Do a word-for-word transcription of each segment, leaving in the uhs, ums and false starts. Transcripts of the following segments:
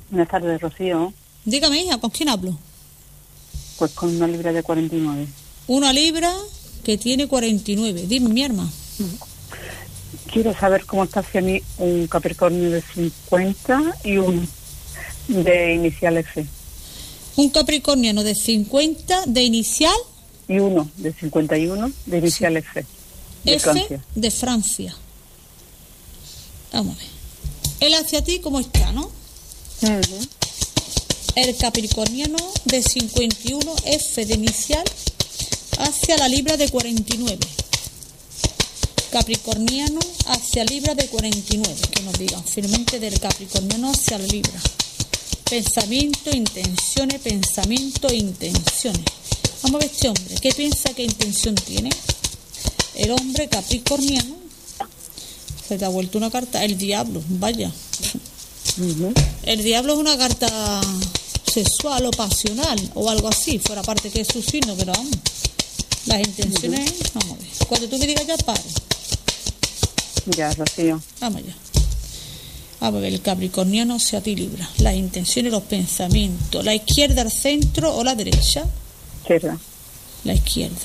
Buenas tardes, Rocío. Dígame, hija, ¿con quién hablo? Pues con una libra de cuarenta y nueve. Una libra que tiene cuarenta y nueve. Dime, mi arma. Quiero saber cómo está hacia mí un Capricornio de cincuenta y uno de inicial F. Un capricorniano de cincuenta de inicial. Y uno de cincuenta y uno de inicial sí. F. De F Francia. de Francia. Vamos a ver. Él hacia ti, ¿cómo está, no? Uh-huh. El capricorniano de cincuenta y uno, F de inicial, hacia la libra de cuarenta y nueve. Capricorniano hacia libra de cuarenta y nueve. Que nos digan firmemente del capricorniano hacia la libra. Pensamiento, intenciones, pensamiento, intenciones. Vamos a ver este hombre. ¿Qué piensa, qué intención tiene? El hombre capricorniano. Se te ha vuelto una carta. El diablo, vaya. Uh-huh. El diablo es una carta sexual o pasional o algo así, fuera parte que es su signo, pero vamos. Las intenciones, uh-huh. Vamos a ver. Cuando tú me digas ya, paro. Ya, Rocío. Vamos ya. Vamos a ver, el capricorniano hacia ti libra. Las intenciones, los pensamientos. ¿La izquierda al centro o la derecha? Izquierda. La izquierda.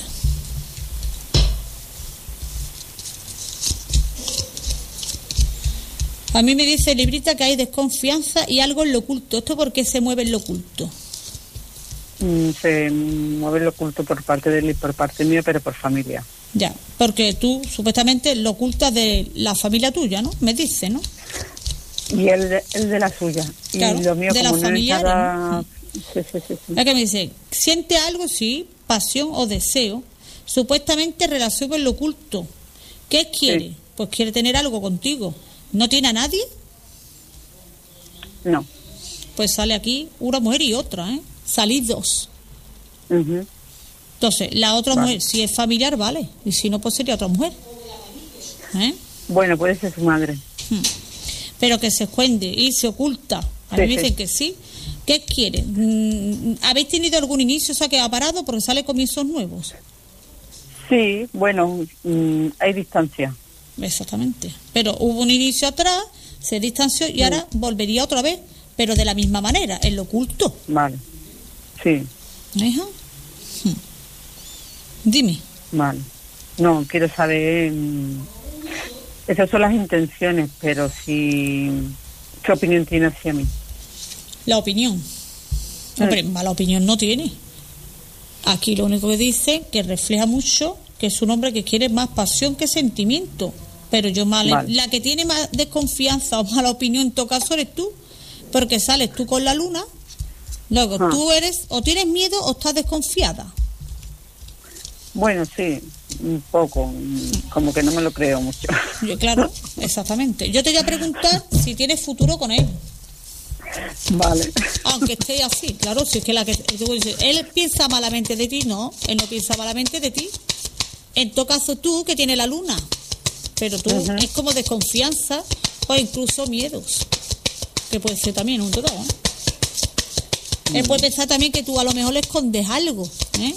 A mí me dice Librita que hay desconfianza y algo en lo oculto. ¿Esto por qué se mueve en lo oculto? Mm, se mueve lo oculto por parte de él y por parte mía, pero por familia. Ya, porque tú supuestamente lo ocultas de la familia tuya, ¿no? Me dice, ¿no? Y él de, él de la suya. Claro, y lo mío de como la no familia. es nada... ¿No? Sí, sí, sí, sí. Es que me dice, siente algo, sí, pasión o deseo, supuestamente relación con lo oculto. ¿Qué quiere? Sí. Pues quiere tener algo contigo. ¿No tiene a nadie? No. Pues sale aquí una mujer y otra, ¿eh? Salís dos. Uh-huh. Entonces, la otra vale. mujer, si es familiar, vale. Y si no, pues sería otra mujer. ¿Eh? Bueno, puede ser su madre. Hmm. Pero que se esconde y se oculta. A sí, mí me dicen sí. que sí. ¿Qué quiere? ¿Habéis tenido algún inicio? O sea, que ha parado porque sale comienzos nuevos. Sí, bueno, mmm, hay distancia. Exactamente. Pero hubo un inicio atrás, se distanció y sí. Ahora volvería otra vez, pero de la misma manera, en lo oculto. Vale. Sí. ¿Hija? Hmm. Dime. Vale. No, quiero saber... Mmm, esas son las intenciones, pero si... ¿Qué opinión tiene hacia mí? La opinión. Sí. Hombre, mala opinión no tiene. Aquí lo único que dice que refleja mucho que es un hombre que quiere más pasión que sentimiento. Pero yo mal, vale. La que tiene más desconfianza o mala opinión en todo caso eres tú, porque sales tú con la luna, luego ah. tú eres o tienes miedo o estás desconfiada. Bueno, sí, un poco, como que no me lo creo mucho. Yo, claro, exactamente. Yo te voy a preguntar si tienes futuro con él. Vale. Aunque esté así, claro, si es que la que tú dices, él piensa malamente de ti, no, él no piensa malamente de ti. En todo caso tú que tienes la luna, pero tú uh-huh. es como desconfianza o incluso miedos, que puede ser también un todo, ¿eh? Uh-huh. Él puede pensar también que tú a lo mejor le escondes algo, ¿eh?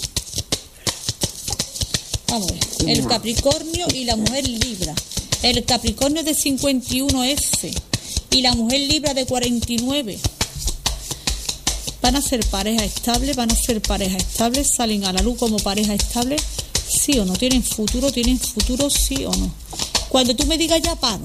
Vamos a ver, el Capricornio y la mujer Libra. El Capricornio de cincuenta y uno F y la mujer Libra de cuarenta y nueve. Van a ser pareja estable, van a ser pareja estable, salen a la luz como pareja estable, sí o no, tienen futuro, tienen futuro, sí o no. Cuando tú me digas ya paro.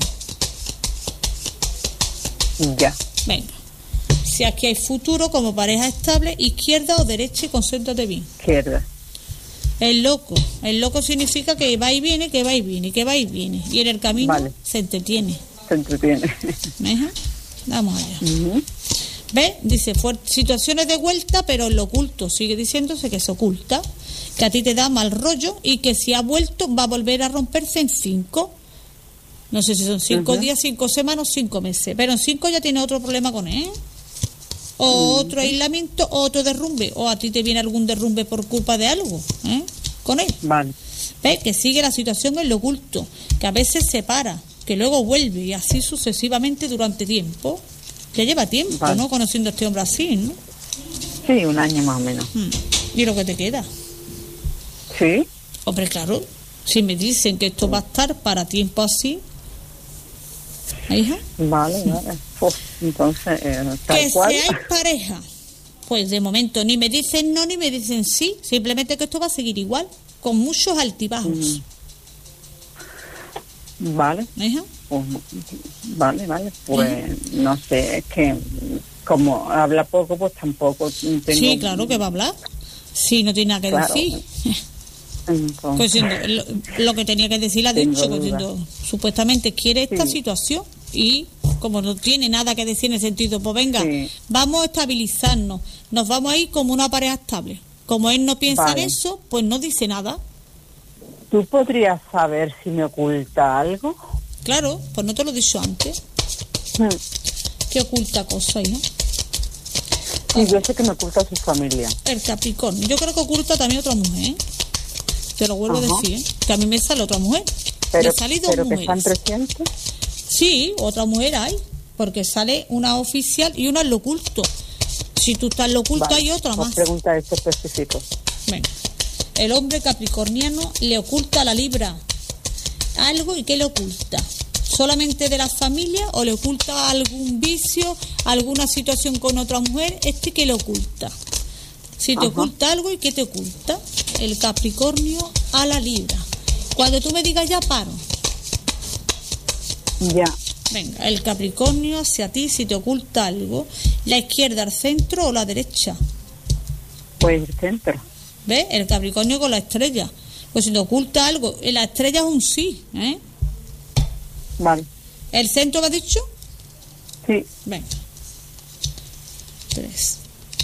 Ya. Venga. Si aquí hay futuro como pareja estable, izquierda o derecha, y concéntrate bien. Izquierda. El loco. El loco significa que va y viene, que va y viene, que va y viene. Y en el camino vale. se entretiene. Se entretiene. ¿Meja? Vamos allá. Uh-huh. ¿Ves? Dice, fue situaciones de vuelta, pero en lo oculto. Sigue diciéndose que se oculta, que a ti te da mal rollo y que si ha vuelto va a volver a romperse en cinco. No sé si son cinco uh-huh. días, cinco semanas, cinco meses. Pero en cinco ya tiene otro problema con él. O uh-huh. otro aislamiento, o otro derrumbe. O a ti te viene algún derrumbe por culpa de algo, ¿eh? Con él. Vale. ¿Ves? Que sigue la situación en lo oculto. Que a veces se para, que luego vuelve y así sucesivamente durante tiempo. Ya lleva tiempo, vale. ¿no? Conociendo a este hombre así, ¿no? Sí, un año más o menos. Hmm. ¿Y lo que te queda? Sí. Hombre, claro, si me dicen que esto va a estar para tiempo así. Hija. Vale, vale. Uf, entonces, eh, tal Que cual. seáis pareja. Pues de momento ni me dicen no ni me dicen sí. Simplemente que esto va a seguir igual, con muchos altibajos. Mm. Vale. Hija. Pues, vale, vale. Pues no sé, es que como habla poco, pues tampoco tengo... Sí, claro que va a hablar. Sí, no tiene nada que Claro. decir. Entonces, Pues siendo, lo, lo que tenía que decir lo ha Tengo dicho, dudas. pues siendo, supuestamente quiere esta Sí. situación y como no tiene nada que decir en el sentido, pues venga, Sí. vamos a estabilizarnos, nos vamos a ir como una pareja estable. Como él no piensa Vale. en eso, pues no dice nada. ¿tú podrías saber si me oculta algo? Claro, pues no te lo he dicho antes. Mm. Que oculta cosas, hija. Y yo sé que me oculta su familia. El Capricornio. Yo creo que oculta también otra mujer, ¿eh? Te lo vuelvo Ajá. a decir, ¿eh? Que a mí me sale otra mujer. Pero, me salen dos pero que mujeres. están presentes. Sí, otra mujer hay, porque sale una oficial y una en lo oculto. Si tú estás en lo oculto, Vale, hay otra os más. pregunta este específico. Venga. El hombre capricorniano le oculta a la Libra algo, y ¿qué le oculta? ¿Solamente de la familia o le oculta algún vicio, alguna situación con otra mujer? ¿Este qué le oculta? Si te Ajá. oculta algo, ¿y qué te oculta? El Capricornio a la Libra. Cuando tú me digas ya paro. Ya. Venga, el Capricornio hacia ti, si te oculta algo, la izquierda, al centro o la derecha. Pues el centro. ¿Ves? El Capricornio con la estrella. Pues si te oculta algo, la estrella es un sí, ¿eh? Vale. ¿El centro me ha dicho? Sí. Venga. Tres.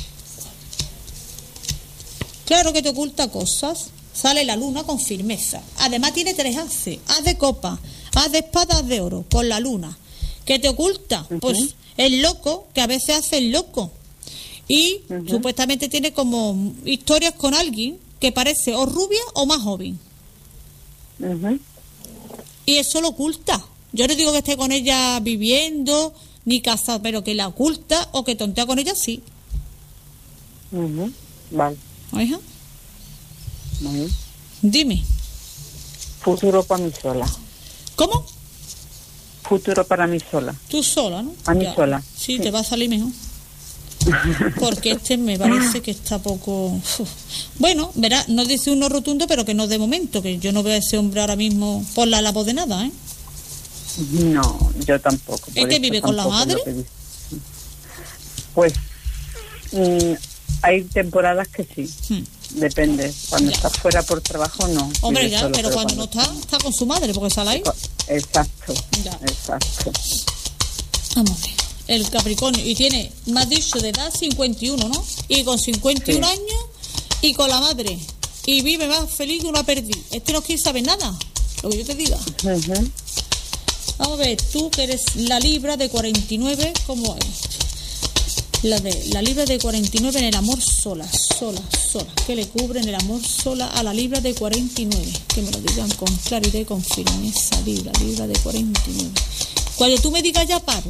Claro que te oculta cosas. Sale la luna con firmeza. Además tiene tres haces. Haz de copa, haz de espada, haz de oro. Con la luna. ¿Qué te oculta? Ujú. Pues el loco, que a veces hace el loco. Y Ujú. supuestamente tiene como historias con alguien que parece o rubia o más joven. Ujú. Y eso lo oculta. Yo no digo que esté con ella viviendo ni casado, pero que la oculta o que tontea con ella, sí. Ujú. Vale. ¿O, hija? Muy bien. Dime. Futuro para mí sola. ¿Cómo? Futuro para mí sola. Tú sola, ¿no? A mí Ya. sola. Sí, Sí. te va a salir mejor. Porque este me parece que está poco... Uf. Bueno, verá, no dice uno rotundo, pero que no de momento, que yo no veo a ese hombre ahora mismo por la labor de nada, ¿eh? No, yo tampoco. ¿Es por que eso vive con la tampoco madre? lo que dice. Pues mm, hay temporadas que sí. Hmm. Depende. Cuando Ya. estás fuera por trabajo, no. Hombre, vive ya, solo, pero cuando no está, está con su madre, porque sale ahí. Exacto. Ya. Exacto. Vamos a ver. El Capricornio, y tiene, me has dicho, de edad cincuenta y uno, ¿no? Y con cincuenta y uno Sí. años y con la madre. Y vive más feliz que una perdiz. Este no quiere saber nada, lo que yo te diga. Ujú. Vamos a ver, tú que eres la Libra de cuarenta y nueve, ¿cómo es? La de la Libra de cuarenta y nueve en el amor sola, sola, sola. ¿Qué le cubre en el amor sola a la Libra de cuarenta y nueve? Que me lo digan con claridad y con firmeza. Libra, Libra de cuarenta y nueve. Cuando tú me digas ya paro.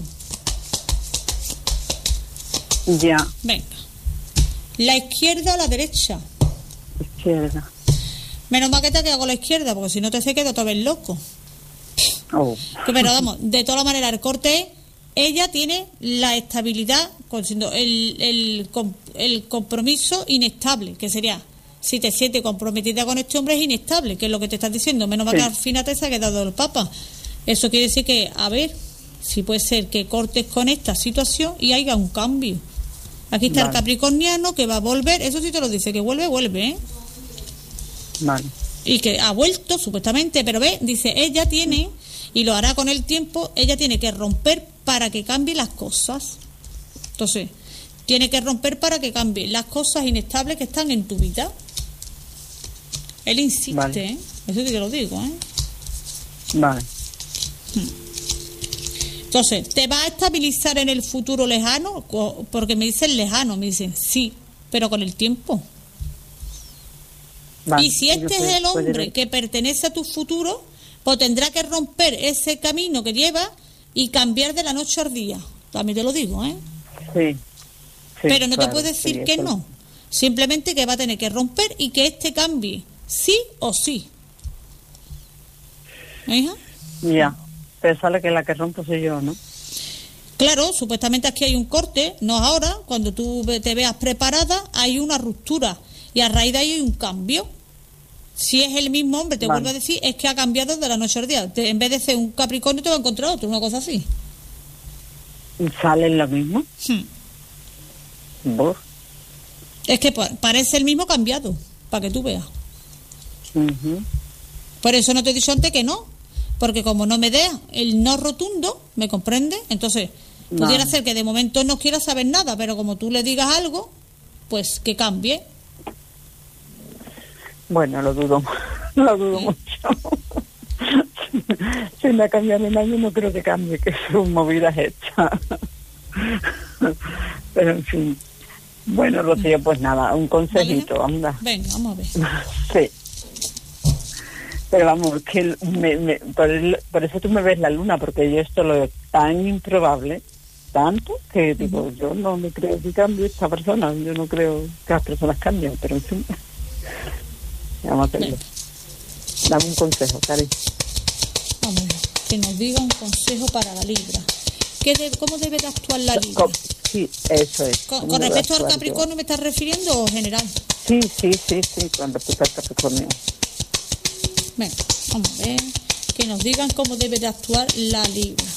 Ya. Venga. ¿La izquierda o la derecha? Izquierda. Menos mal que te quedo con la izquierda, porque si no te se queda otra vez loco. Oh. Pero vamos, de todas maneras, el corte es, ella tiene la estabilidad, con- siendo el, el, com- el compromiso inestable, que sería, si te sientes comprometida con este hombre es inestable, que es lo que te estás diciendo, menos mal Sí. que al final te se ha quedado el papa. Eso quiere decir que, a ver, si puede ser que cortes con esta situación y haya un cambio. Aquí está Vale. el capricorniano que va a volver, eso sí te lo dice, que vuelve, vuelve, ¿eh? Vale. Y que ha vuelto supuestamente, pero ve, dice, ella tiene, y lo hará con el tiempo, ella tiene que romper para que cambien las cosas. Entonces, tiene que romper para que cambien las cosas inestables que están en tu vida. Él insiste, Vale. ¿eh? Eso sí que lo digo, ¿eh? Vale. Entonces, ¿te va a estabilizar en el futuro lejano? Co- Porque me dicen lejano, me dicen sí, pero con el tiempo. Vale. Y si Yo este es puedo- el hombre puedo- que pertenece a tu futuro, pues tendrá que romper ese camino que lleva y cambiar de la noche al día. También te lo digo, ¿eh? Sí. Sí, Pero no claro, te puedo decir sí, que eso- no. Simplemente que va a tener que romper y que este cambie, sí o sí. ¿Eh, hija? Ya. Pero sale que la que rompo soy yo, ¿no? Claro, supuestamente aquí hay un corte, no ahora, cuando tú ve- te veas preparada, hay una ruptura y a raíz de ahí hay un cambio. Si es el mismo hombre, te Vale. vuelvo a decir, es que ha cambiado de la noche al día. Te- en vez de ser un Capricornio, te va a encontrar otro, una cosa así. ¿Y sale lo mismo? Hmm. Buf. Es que pa- parece el mismo cambiado, para que tú veas. Ujú. Por eso no te he dicho antes que no, porque como no me dé el no rotundo, ¿me comprende? Entonces, No. pudiera ser que de momento no quiera saber nada, pero como tú le digas algo, pues que cambie. Bueno, lo dudo, lo dudo mucho. Si me ha cambiado el año, no creo que cambie, que son movidas hechas. Pero en fin. Bueno, Rocío, pues nada, un consejito, ¿Vale? anda. Venga, vamos a ver. Sí. Pero vamos, que me, me, por, el- por eso tú me ves la luna, porque yo esto lo veo tan improbable, tanto, que digo, yo no me creo que cambie esta persona, yo no creo que las personas cambien, pero en fin. Vamos a hacerlo. Dame un consejo, Cari. Vamos a ver. Que nos diga un consejo para la Libra. ¿Qué de- ¿Cómo debe de actuar la Libra? Co- Sí, eso es. Con, ¿Cómo con debo respecto al actuar yo? Capricornio, ¿me estás refiriendo o general? Sí, sí, sí, sí, con respecto al Capricornio. Venga, vamos a ver. Que nos digan cómo debe de actuar la Libra.